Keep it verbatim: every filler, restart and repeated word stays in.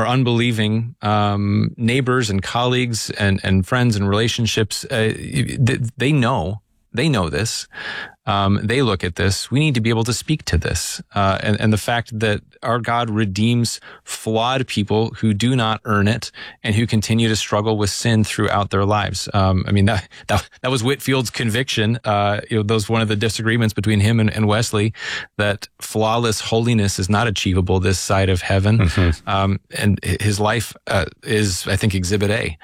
our unbelieving um, neighbors and colleagues and, and friends and relationships, uh, they know, they know this. Um, they look at this. We need to be able to speak to this. Uh, and, and the fact that our God redeems flawed people who do not earn it and who continue to struggle with sin throughout their lives. Um, I mean, that, that, that was Whitfield's conviction. Uh, you know, those one of the disagreements between him and, and Wesley, that flawless holiness is not achievable this side of heaven. Mm-hmm. Um, and his life uh, is, I think, Exhibit A.